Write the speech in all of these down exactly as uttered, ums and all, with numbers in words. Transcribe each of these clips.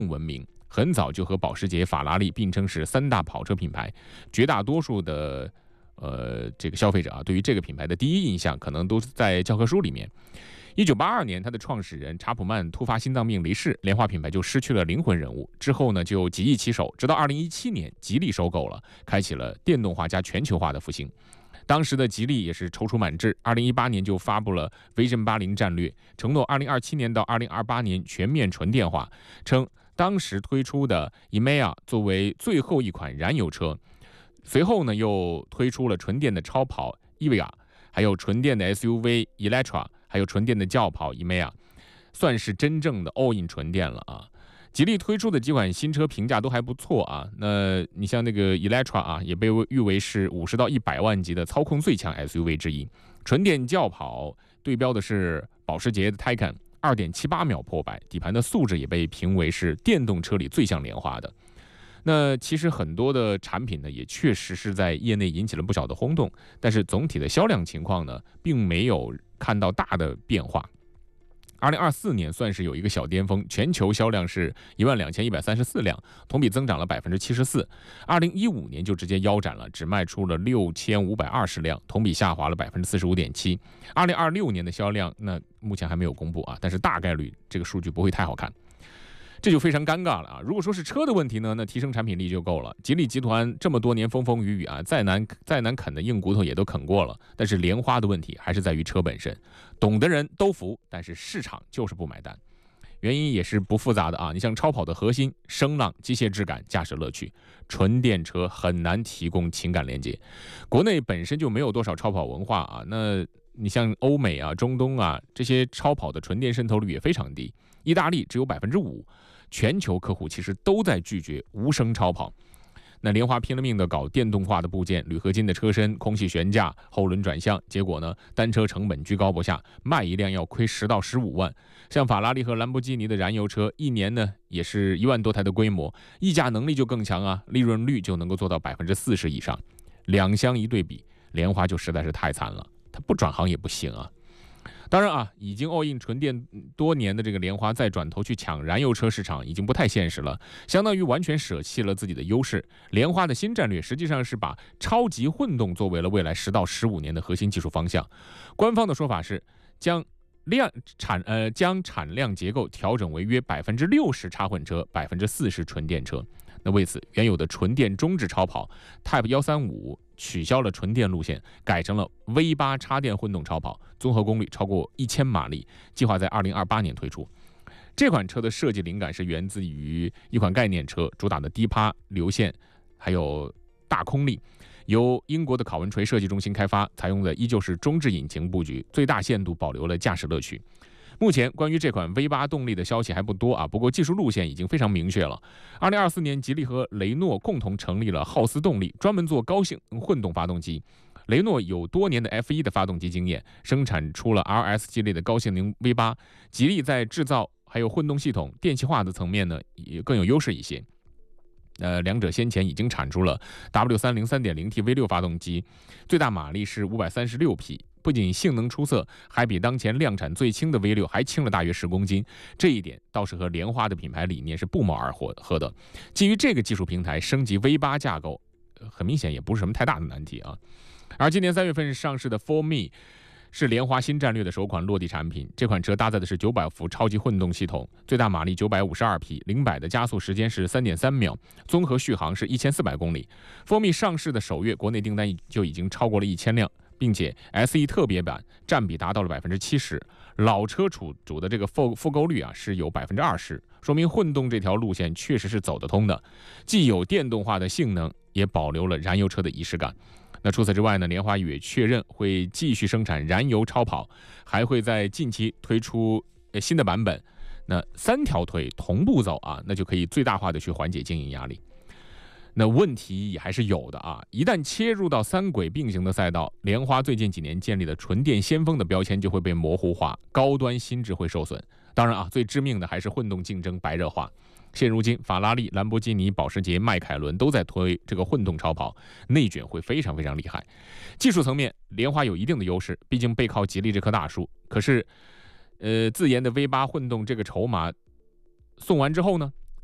闻名，很早就和保时捷、法拉利并称是三大跑车品牌。绝大多数的呃这个消费者啊，对于这个品牌的第一印象可能都在教科书里面。一九八二年，它的创始人查普曼突发心脏病离世，莲花品牌就失去了灵魂人物。之后呢，就几易其手，直到二零一七年，吉利收购了，开启了电动化加全球化的复兴。当时的吉利也是踌躇满志，二零一八年就发布了 Vision 八十战略，承诺二零二七年到二零二八年全面纯电化，称当时推出的 E M E A 作为最后一款燃油车，随后呢又推出了纯电的超跑 E V A， 还有纯电的 S U V Electra， 还有纯电的轿跑 E M E A， 算是真正的 all in 纯电了啊。吉利推出的几款新车评价都还不错啊，那你像那个 Electra 啊，也被誉为是五十到一百万级的操控最强 S U V 之一。纯电轿跑对标的是保时捷的 Taycan， 二点七八秒破百，底盘的素质也被评为是电动车里最像莲花的。那其实很多的产品呢，也确实是在业内引起了不小的轰动，但是总体的销量情况呢，并没有看到大的变化。二零二四年算是有一个小巅峰，全球销量是一万两千一百三十四辆，同比增长了百分之七十四。二零一五年就直接腰斩了，只卖出了六千五百二十辆，同比下滑了百分之四十五点七。二零二六年的销量，那目前还没有公布啊，但是大概率这个数据不会太好看。这就非常尴尬了啊！如果说是车的问题呢，那提升产品力就够了。吉利集团这么多年风风雨雨啊，再难再难啃的硬骨头也都啃过了。但是莲花的问题还是在于车本身，懂的人都服，但是市场就是不买单。原因也是不复杂的啊，你像超跑的核心声浪、机械质感、驾驶乐趣，纯电车很难提供情感连接。国内本身就没有多少超跑文化啊，那你像欧美啊、中东啊这些超跑的纯电渗透率也非常低，意大利只有百分之五。全球客户其实都在拒绝无声超跑。那莲花拼了命的搞电动化的部件，铝合金的车身、空气悬架、后轮转向，结果呢，单车成本居高不下，卖一辆要亏十到十五万。像法拉利和兰博基尼的燃油车，一年呢也是一万多台的规模，溢价能力就更强啊，利润率就能够做到百分之四十以上。两相一对比，莲花就实在是太惨了，它不转行也不行啊。当然啊，已经 all in 纯电多年的这个莲花再转头去抢燃油车市场已经不太现实了，相当于完全舍弃了自己的优势。莲花的新战略实际上是把超级混动作为了未来十到十五年的核心技术方向。官方的说法是将量产呃将产量结构调整为约百分之六十插混车，百分之四十纯电车。那为此，原有的纯电中置超跑 Type 一三五取消了纯电路线，改成了 V 八 插电混动超跑，综合功率超过一千马力，计划在二零二八年推出。这款车的设计灵感是源自于一款概念车，主打的低趴流线还有大空力，由英国的考文垂设计中心开发，采用的依旧是中置引擎布局，最大限度保留了驾驶乐趣。目前关于这款 V 八 动力的消息还不多啊，不过技术路线已经非常明确了。二零二四年，吉利和雷诺共同成立了浩斯动力，专门做高性能混动发动机。雷诺有多年的 F 一 的发动机经验，生产出了 R S 系列的高性能 V 八。吉利在制造还有混动系统电气化的层面呢，也更有优势一些。呃，两者先前已经产出了 W 三零 三点零 T V 六 发动机，最大马力是五百三十六匹。不仅性能出色，还比当前量产最轻的 V 六 还轻了大约十公斤，这一点倒是和莲花的品牌理念是不谋而合的。基于这个技术平台升级 V 八 架构，很明显也不是什么太大的难题啊。而今年三月份上市的 For Me 是莲花新战略的首款落地产品，这款车搭载的是九百伏超级混动系统，最大马力九百五十二匹，零百的加速时间是 三点三秒，综合续航是一千四百公里。For Me 上市的首月，国内订单就已经超过了一千辆。并且 S E 特别版占比达到了百分之七十，老车主主的这个复复购率啊是有百分之二十，说明混动这条路线确实是走得通的，既有电动化的性能，也保留了燃油车的仪式感。那除此之外呢，莲花也确认会继续生产燃油超跑，还会在近期推出新的版本。那三条腿同步走啊，那就可以最大化的去缓解经营压力。那问题也还是有的啊！一旦切入到三轨并行的赛道，莲花最近几年建立的纯电先锋的标签就会被模糊化，高端心智会受损。当然啊，最致命的还是混动竞争白热化。现如今，法拉利、兰博基尼、保时捷、迈凯伦都在推这个混动超跑，内卷会非常非常厉害。技术层面，莲花有一定的优势，毕竟背靠吉利这棵大树。可是，呃，自研的 V 八 混动这个筹码送完之后呢？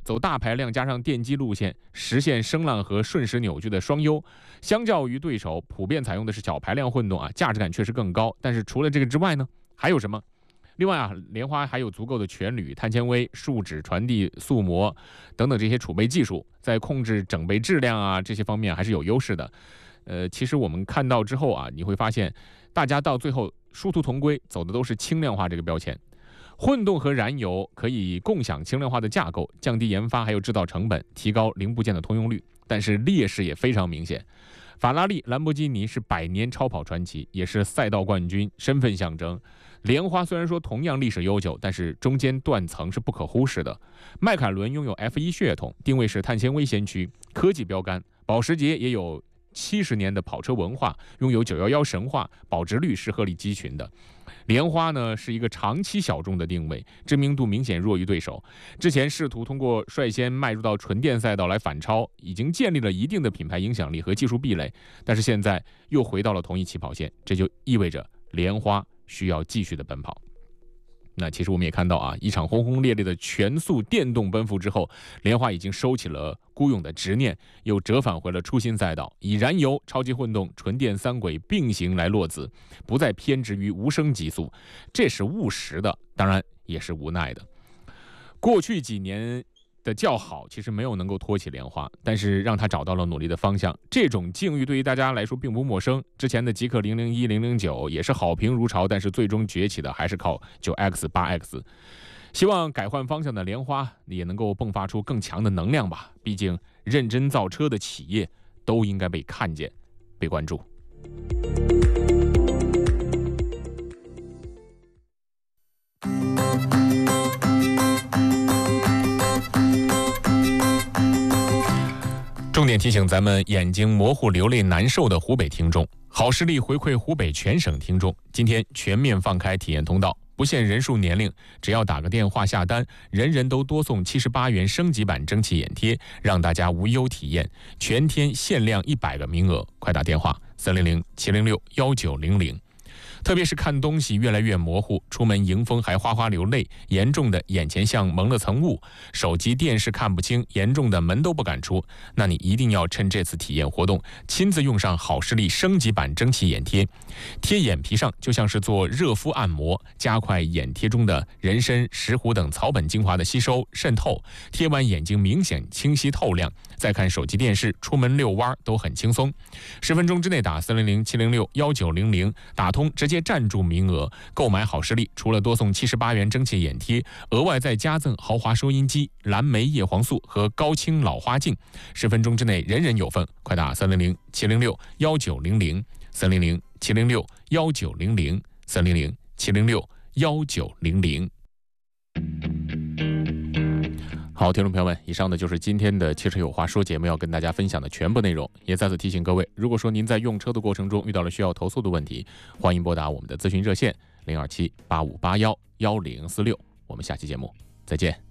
走大排量加上电机路线，实现声浪和瞬时扭矩的双优。相较于对手普遍采用的是小排量混动啊，价值感确实更高。但是除了这个之外呢，还有什么？另外啊，莲花还有足够的全铝、碳纤维、树脂传递塑膜等等这些储备技术，在控制整备质量啊这些方面还是有优势的。呃，其实我们看到之后啊，你会发现，大家到最后殊途同归，走的都是轻量化这个标签。混动和燃油可以共享轻量化的架构，降低研发还有制造成本，提高零部件的通用率，但是劣势也非常明显。法拉利、兰博基尼是百年超跑传奇，也是赛道冠军，身份象征。莲花虽然说同样历史悠久，但是中间断层是不可忽视的。迈凯伦拥有 F 一 血统，定位是碳纤维先驱，科技标杆。保时捷也有七十年的跑车文化，拥有九一一神话，保值率是鹤立鸡群的。莲花呢是一个长期小众的定位，知名度明显弱于对手。之前试图通过率先迈入到纯电赛道来反超，已经建立了一定的品牌影响力和技术壁垒，但是现在又回到了同一起跑线，这就意味着莲花需要继续的奔跑。那其实我们也看到啊，一场轰轰烈烈的全速电动奔赴之后，莲花已经收起了孤勇的执念，又折返回了初心赛道，以燃油、超级混动、纯电三轨并行来落子，不再偏执于无声极速，这是务实的，当然也是无奈的。过去几年的较好其实没有能够托起莲花，但是让他找到了努力的方向。这种境遇对于大家来说并不陌生，之前的极氪零零一、零零九也是好评如潮，但是最终崛起的还是靠 九 X、八 X。 希望改换方向的莲花也能够迸发出更强的能量吧，毕竟认真造车的企业都应该被看见、被关注。重点提醒咱们眼睛模糊、流泪难受的湖北听众，好视力回馈湖北全省听众，今天全面放开体验通道，不限人数年龄，只要打个电话下单，人人都多送七十八元升级版蒸汽眼贴，让大家无忧体验，全天限量一百个名额，快打电话三零零七零六幺九零零。特别是看东西越来越模糊，出门迎风还哗哗流泪，严重的眼前像蒙了层雾，手机电视看不清，严重的门都不敢出，那你一定要趁这次体验活动亲自用上好视力升级版蒸汽眼贴，贴眼皮上就像是做热敷按摩，加快眼贴中的人参、石斛等草本精华的吸收渗透，贴完眼睛明显清晰透亮，再看手机电视、出门遛弯都很轻松。十分钟之内打三零零七零六幺九零零，打通直接占住名额。购买好视力除了多送七十八元蒸汽眼贴，额外再加赠豪华收音机、蓝莓叶黄素和高清老花镜。十分钟之内人人有份，快打三零零七零六幺九零零，三零零七零六幺九零零，三零零七零六幺九零零。好，听众朋友们，以上的就是今天的汽车有话说节目要跟大家分享的全部内容。也再次提醒各位，如果说您在用车的过程中遇到了需要投诉的问题，欢迎拨打我们的咨询热线零二七八五八幺幺零四六。我们下期节目再见。